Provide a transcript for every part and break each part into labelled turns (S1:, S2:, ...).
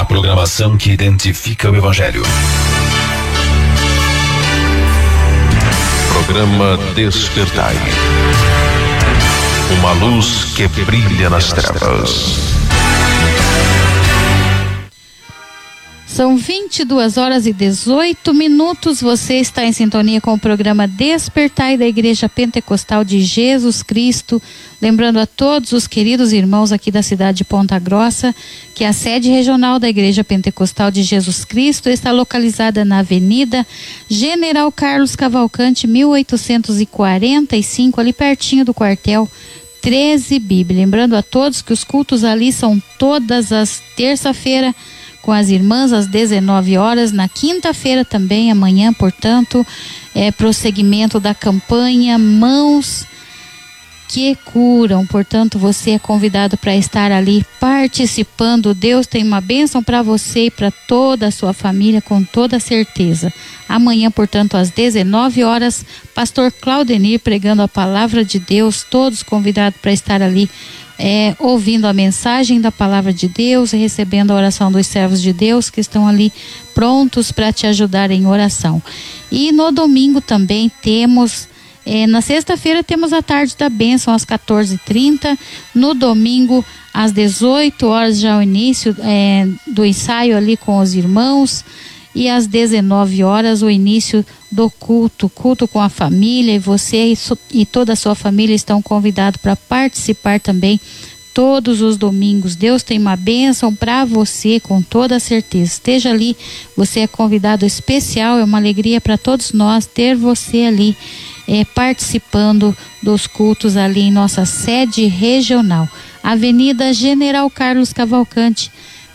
S1: programação que identifica o Evangelho. Programa Despertai. Uma luz que brilha nas trevas.
S2: São 22h18. Você está em sintonia com o programa Despertai da Igreja Pentecostal de Jesus Cristo. Lembrando a todos os queridos irmãos aqui da cidade de Ponta Grossa que a sede regional da Igreja Pentecostal de Jesus Cristo está localizada na Avenida General Carlos Cavalcante, 1845, ali pertinho do quartel 13 BIB. Lembrando a todos que os cultos ali são todas as terça-feira com as irmãs às 19 horas, na quinta-feira também, amanhã, portanto, prosseguimento da campanha Mãos que Curam. Portanto, você é convidado para estar ali participando. Deus tem uma bênção para você e para toda a sua família, com toda certeza. Amanhã, portanto, às 19 horas, pastor Claudenir pregando a palavra de Deus, todos convidados para estar ali ouvindo a mensagem da palavra de Deus e recebendo a oração dos servos de Deus que estão ali prontos para te ajudar em oração. E no domingo também temos, na sexta-feira temos a tarde da bênção às 14h30, no domingo às 18 horas já o início do ensaio ali com os irmãos, e às 19 horas o início do culto com a família, e você e toda a sua família estão convidados para participar também todos os domingos. Deus tem uma bênção para você, com toda certeza. Esteja ali, você é convidado especial, é uma alegria para todos nós ter você ali participando dos cultos ali em nossa sede regional. Avenida General Carlos Cavalcante,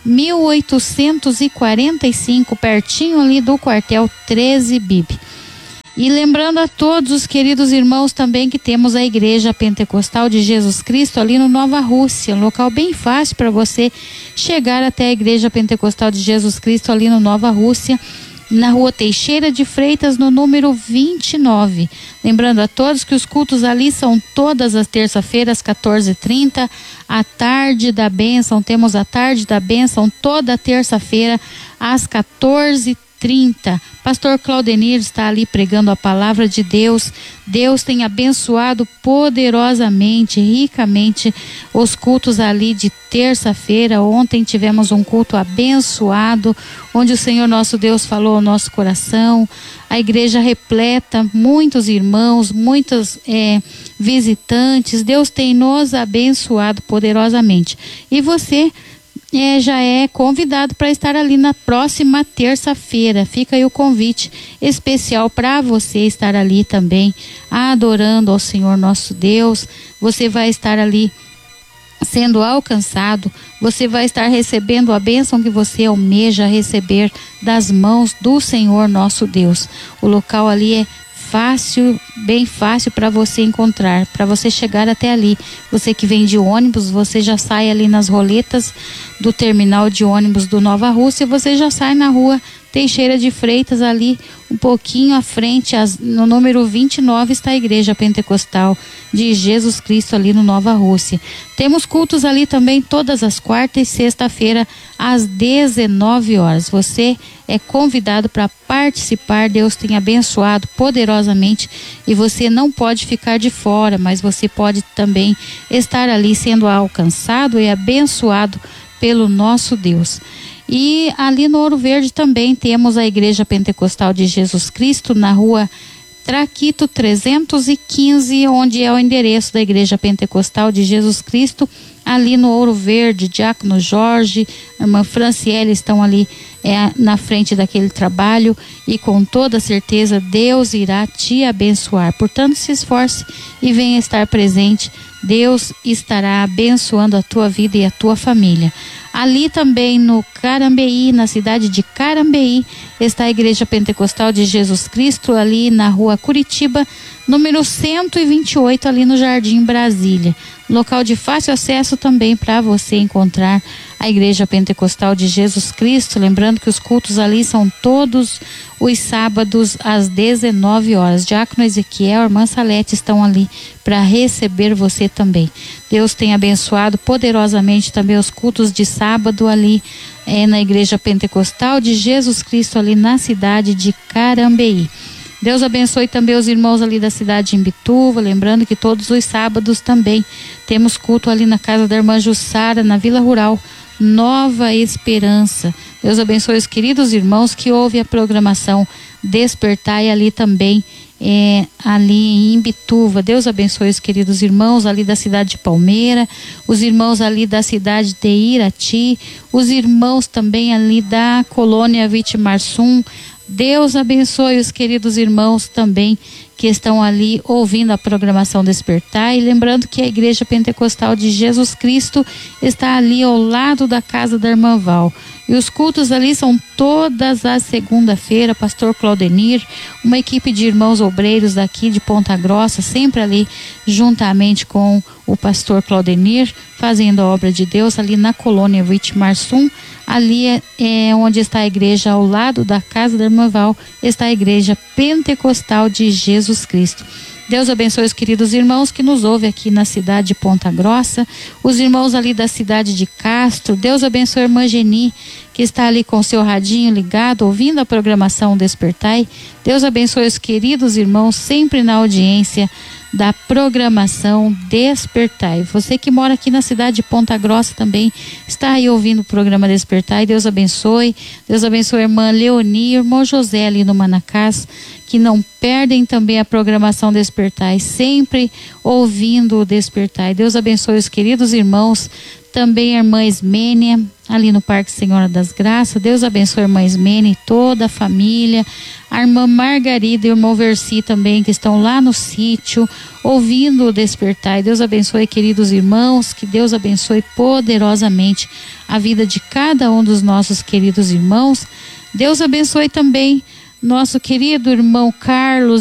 S2: 1845, pertinho ali do quartel 13 BIB. E lembrando a todos os queridos irmãos também que temos a Igreja Pentecostal de Jesus Cristo ali no Nova Rússia, um local bem fácil para você chegar até a Igreja Pentecostal de Jesus Cristo ali no Nova Rússia, na rua Teixeira de Freitas, no número 29. Lembrando a todos que os cultos ali são todas as terça-feiras, 14h30, a tarde da bênção. Temos a tarde da bênção toda terça-feira, às 14h30. Pastor Claudenir está ali pregando a palavra de Deus. Deus tem abençoado poderosamente, ricamente os cultos ali de terça-feira. Ontem tivemos um culto abençoado, onde o Senhor nosso Deus falou ao nosso coração. A igreja repleta, muitos irmãos, muitos visitantes. Deus tem nos abençoado poderosamente. E você já é convidado para estar ali na próxima terça-feira. Fica aí o convite especial para você estar ali também, adorando ao Senhor nosso Deus. Você vai estar ali sendo alcançado, você vai estar recebendo a bênção que você almeja receber das mãos do Senhor nosso Deus. O local ali é fácil, bem fácil para você encontrar, para você chegar até ali. Você que vem de ônibus, você já sai ali nas roletas do terminal de ônibus do Nova Rússia, você já sai na rua Teixeira de Freitas, ali um pouquinho à frente, no número 29 está a Igreja Pentecostal de Jesus Cristo ali no Nova Rússia. Temos cultos ali também todas as quartas e sexta-feira às 19 horas. Você é convidado para participar. Deus tem abençoado poderosamente e você não pode ficar de fora, mas você pode também estar ali sendo alcançado e abençoado pelo nosso Deus. E ali no Ouro Verde também temos a Igreja Pentecostal de Jesus Cristo, na rua Traquito 315, onde é o endereço da Igreja Pentecostal de Jesus Cristo, ali no Ouro Verde. Diácono Jorge, a irmã Franciele estão ali na frente daquele trabalho, e com toda certeza Deus irá te abençoar. Portanto, se esforce e venha estar presente. Deus estará abençoando a tua vida e a tua família. Ali também no Carambeí, na cidade de Carambeí, está a Igreja Pentecostal de Jesus Cristo, ali na rua Curitiba, número 128, ali no Jardim Brasília. Local de fácil acesso também para você encontrar a Igreja Pentecostal de Jesus Cristo, lembrando que os cultos ali são todos os sábados às 19 horas. Diácono Ezequiel, irmã Salete estão ali para receber você também. Deus tem abençoado poderosamente também os cultos de sábado ali na Igreja Pentecostal de Jesus Cristo, ali na cidade de Carambeí. Deus abençoe também os irmãos ali da cidade de Imbituva, lembrando que todos os sábados também temos culto ali na casa da irmã Jussara, na Vila Rural Nova Esperança. Deus abençoe os queridos irmãos que ouvem a programação Despertai ali também, ali em Imbituva. Deus abençoe os queridos irmãos ali da cidade de Palmeira, os irmãos ali da cidade de Irati, os irmãos também ali da colônia Vitimarsum. Deus abençoe os queridos irmãos também que estão ali ouvindo a programação Despertar, e lembrando que a Igreja Pentecostal de Jesus Cristo está ali ao lado da casa da irmã Val. E os cultos ali são todas as segunda-feira, pastor Claudenir, uma equipe de irmãos obreiros daqui de Ponta Grossa, sempre ali juntamente com o pastor Claudenir, fazendo a obra de Deus ali na colônia Vitimarsum. Ali é onde está a igreja, ao lado da casa da irmã Val, está a Igreja Pentecostal de Jesus Cristo. Deus abençoe os queridos irmãos que nos ouvem aqui na cidade de Ponta Grossa, os irmãos ali da cidade de Castro. Deus abençoe a irmã Geni, que está ali com o seu radinho ligado, ouvindo a programação Despertai. Deus abençoe os queridos irmãos sempre na audiência da programação Despertai. Você que mora aqui na cidade de Ponta Grossa também está aí ouvindo o programa Despertai. Deus abençoe. Deus abençoe a irmã Leoni e o irmão José ali no Manacás, que não perdem também a programação Despertai, sempre ouvindo o Despertai. Deus abençoe os queridos irmãos, também a irmã Ismênia, ali no Parque Senhora das Graças. Deus abençoe a irmã Ismênia e toda a família, a irmã Margarida e o irmão Versi também, que estão lá no sítio, ouvindo o Despertai. Deus abençoe, queridos irmãos, que Deus abençoe poderosamente a vida de cada um dos nossos queridos irmãos. Deus abençoe também nosso querido irmão Carlos